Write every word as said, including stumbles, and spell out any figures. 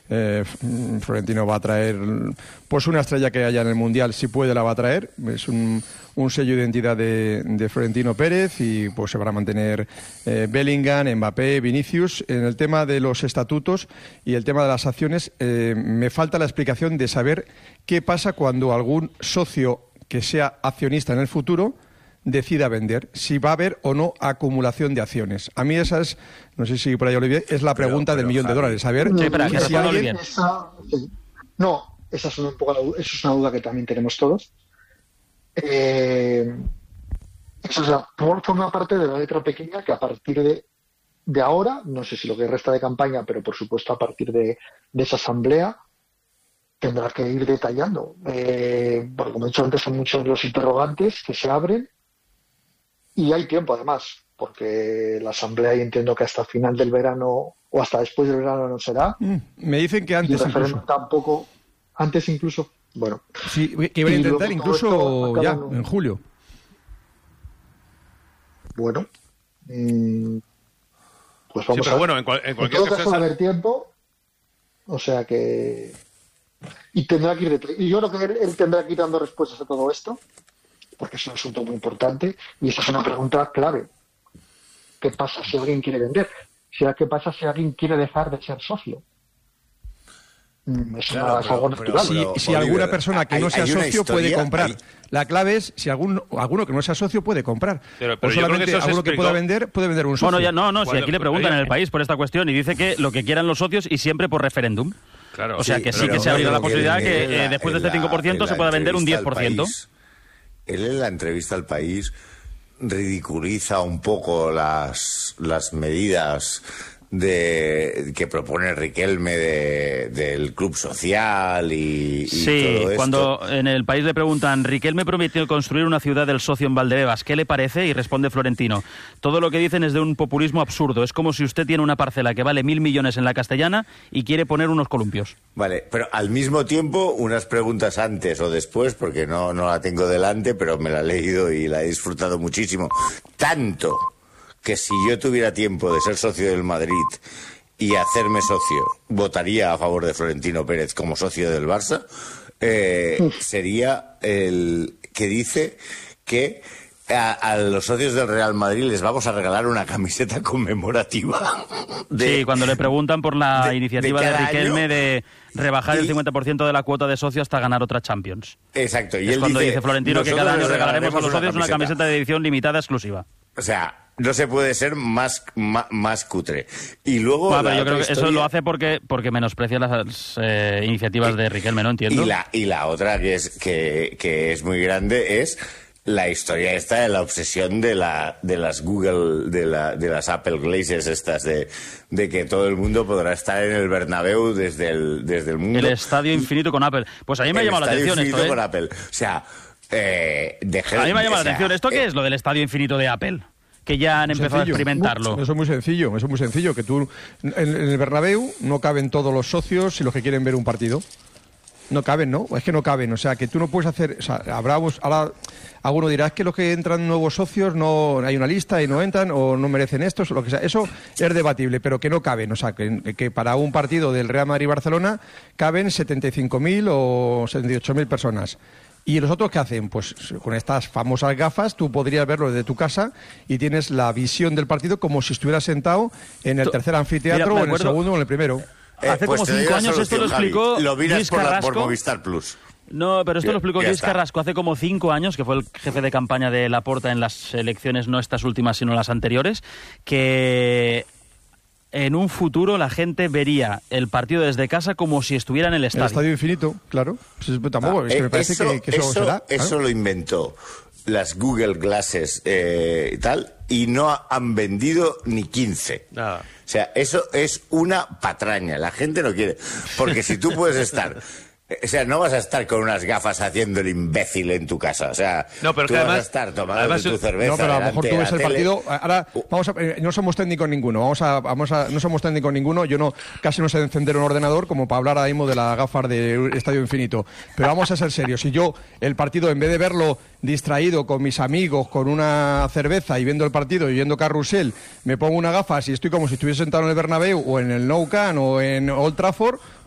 Eh, Florentino va a traer pues una estrella que haya en el Mundial, si puede la va a traer, es un, un sello de identidad de, de Florentino Pérez, y pues se van a mantener eh, Bellingham, Mbappé, Vinicius. En el tema de los estatutos y el tema de las acciones, eh, me falta la explicación de saber qué pasa cuando algún socio que sea accionista en el futuro decida vender, si va a haber o no acumulación de acciones. A mí esa es, no sé si por ahí Olivier, es la pregunta pero, pero, del millón Javi, de dólares. A ver, no, pero, si si alguien... esa, no, esa es, un poco la, eso es una duda que también tenemos todos. Eh, eso es la, forma parte de la letra pequeña que a partir de, de ahora, no sé si lo que resta de campaña, pero por supuesto a partir de, de esa asamblea, tendrá que ir detallando. Eh, porque como he dicho antes, son muchos los interrogantes que se abren. Y hay tiempo, además, porque la asamblea, y entiendo que hasta final del verano o hasta después del verano no será. Mm, me dicen que antes. Y el referéndum tampoco. Antes incluso. Bueno. Sí, que iban a intentar incluso ya, en julio. Bueno. Mmm, pues vamos sí, pero a. Bueno, en, cual, en cualquier en todo caso va a haber esa... tiempo. O sea que. Y tendrá que ir. De... Y yo creo que él, él tendrá que ir dando respuestas a todo esto, porque es un asunto muy importante, y esa es una pregunta clave. ¿Qué pasa si alguien quiere vender? ¿Qué pasa si alguien quiere dejar de ser socio? Es, claro, una, pero, es algo pero, natural. Si, pero, si Oliver, alguna persona que hay, no sea hay socio historia, puede comprar. hay... La clave es si algún, alguno que no sea socio puede comprar. Pero, pero o solamente que alguno que pueda vender, puede vender un socio. Bueno, ya no, no, si Cuando, aquí le preguntan en el país por esta cuestión y dice que lo que quieran los socios y siempre por referéndum. Claro, o sea sí, que sí pero que se abrirá la posibilidad él, que él, eh, después de este la, cinco por ciento se pueda vender un diez por ciento. País, él en la entrevista al País ridiculiza un poco las, las medidas de que propone Riquelme de, del club social y, y sí, todo esto. Cuando en el País le preguntan, Riquelme prometió construir una ciudad del socio en Valdebebas, ¿qué le parece? Y responde Florentino, todo lo que dicen es de un populismo absurdo, es como si usted tiene una parcela que vale mil millones en la Castellana y quiere poner unos columpios. Vale, pero al mismo tiempo, unas preguntas antes o después, porque no, no la tengo delante, pero me la he leído y la he disfrutado muchísimo, tanto que si yo tuviera tiempo de ser socio del Madrid y hacerme socio, votaría a favor de Florentino Pérez como socio del Barça, eh, sería el que dice que a, a los socios del Real Madrid les vamos a regalar una camiseta conmemorativa. De, sí, cuando le preguntan por la de, iniciativa de, de Riquelme año, de rebajar y, el cincuenta por ciento de la cuota de socio hasta ganar otra Champions. Exacto. Y es él cuando dice, dice Florentino que cada año regalaremos a los socios una camiseta. una camiseta de edición limitada exclusiva. O sea, no se puede ser más, más, más cutre. Y luego... Bueno, pero yo creo que historia... eso lo hace porque, porque menosprecia las eh, iniciativas y, de Riquelme, ¿no? Entiendo. Y la, y la otra que es, que, que es muy grande es la historia esta de la obsesión de la de las Google, de, la, de las Apple Glazes estas, de, de que todo el mundo podrá estar en el Bernabéu desde el, desde el mundo. El estadio infinito con Apple. Pues a mí me ha llamado la atención esto, ¿eh? Con Apple. O sea... Eh, dejé, a mí me ha llamado la atención. ¿Esto eh, qué es lo del estadio infinito de Apple? Que ya han empezado sencillo. a experimentarlo. Eso es muy sencillo, eso es muy sencillo. Que tú en, en el Bernabéu no caben todos los socios y los que quieren ver un partido. No caben, ¿no? Es que no caben. O sea, que tú no puedes hacer... O sea, habrá... Ahora, alguno dirá, es que los que entran nuevos socios no hay una lista y no entran o no merecen estos o lo que sea. Eso es debatible, pero que no caben. O sea, que, que para un partido del Real Madrid-Barcelona caben setenta y cinco mil o setenta y ocho mil personas. ¿Y los otros qué hacen? Pues con estas famosas gafas tú podrías verlo desde tu casa y tienes la visión del partido como si estuvieras sentado en el tercer anfiteatro Mira, o en el segundo o en el primero. Eh, Hace pues como cinco años solución, esto lo explicó Javi. Lo miras Luis por, Carrasco. La, por Movistar Plus. No, pero esto ya, lo explicó Luis está. Carrasco hace como cinco años, que fue el jefe de campaña de Laporta en las elecciones, no estas últimas, sino las anteriores, que en un futuro la gente vería el partido desde casa como si estuviera en el estadio. El estadio infinito, claro. Pues tampoco, ah, es que me parece eso, que, que eso, eso será. Eso ¿no? lo inventó las Google Glasses eh, y tal, y no han vendido ni quince. Nada. O sea, eso es una patraña. La gente no quiere. Porque si tú puedes estar... O sea, no vas a estar con unas gafas haciendo el imbécil en tu casa. O sea, no, pero tú que vas además, a estar tomando además, tu cerveza. No, pero a lo mejor tú ves el tele. partido. Ahora, vamos a, eh, no somos técnicos ninguno. Vamos a, vamos a, no somos técnicos ninguno. Yo no, casi no sé encender un ordenador como para hablar ahora mismo de las gafas de Estadio Infinito. Pero vamos a ser serios. Si yo el partido, en vez de verlo distraído con mis amigos, con una cerveza y viendo el partido y viendo Carrusel, me pongo unas gafas y estoy como si estuviese sentado en el Bernabéu o en el Nou Camp o en Old Trafford,